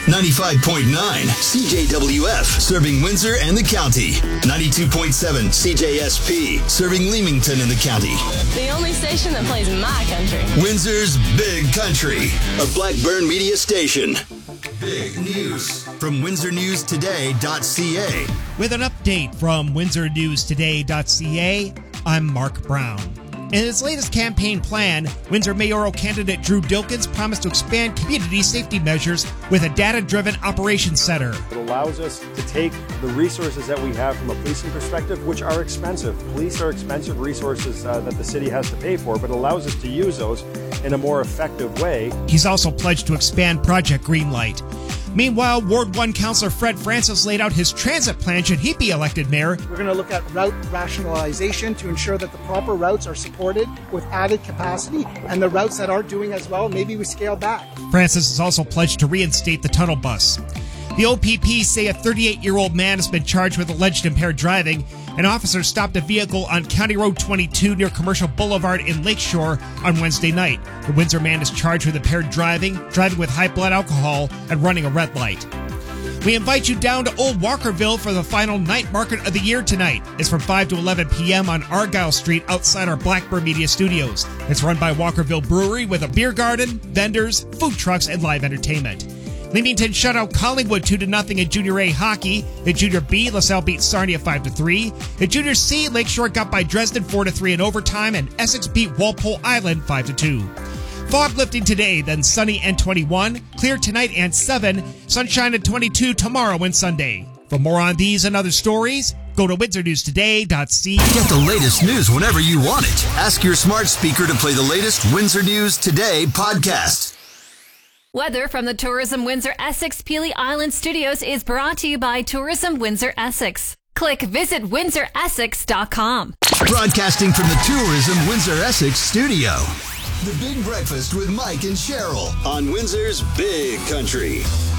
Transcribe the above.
95.9 CJWF, serving Windsor and the county. 92.7 CJSP, serving Leamington and the county. The only station that plays my country. Windsor's Big Country, a Blackburn media station. Big news from WindsorNewsToday.ca. With an update from WindsorNewsToday.ca, I'm Mark Brown. In his latest campaign plan, Windsor mayoral candidate Drew Dilkens promised to expand community safety measures with a data-driven operations center. It allows us to take the resources that we have from a policing perspective, which are expensive. Police are expensive resources that the city has to pay for, but allows us to use those in a more effective way. He's also pledged to expand Project Greenlight. Meanwhile, Ward 1 Councillor Fred Francis laid out his transit plan should he be elected mayor. We're going to look at route rationalization to ensure that the proper routes are supported with added capacity, and the routes that aren't doing as well, maybe we scale back. Francis has also pledged to reinstate the tunnel bus. The OPP say a 38-year-old man has been charged with alleged impaired driving. An officer stopped a vehicle on County Road 22 near Commercial Boulevard in Lakeshore on Wednesday night. The Windsor man is charged with impaired driving with high blood alcohol, and running a red light. We invite you down to Old Walkerville for the final night market of the year tonight. It's from 5 to 11 p.m. on Argyle Street outside our Blackburn Media Studios. It's run by Walkerville Brewery with a beer garden, vendors, food trucks, and live entertainment. Leamington shut out Collingwood 2-0 in Junior A hockey. In Junior B, LaSalle beat Sarnia 5-3. In Junior C, Lakeshore got by Dresden 4-3 in overtime, and Essex beat Walpole Island 5-2. Fog lifting today, then sunny and 21, clear tonight and 7, sunshine at 22 tomorrow and Sunday. For more on these and other stories, go to WindsorNewsToday.ca. Get the latest news whenever you want it. Ask your smart speaker to play the latest Windsor News Today podcast. Weather from the Tourism Windsor Essex Peely Island Studios is brought to you by Tourism Windsor Essex. Click visitwindsoressex.com. Broadcasting from the Tourism Windsor Essex studio. The Big Breakfast with Mike and Cheryl on Windsor's Big Country.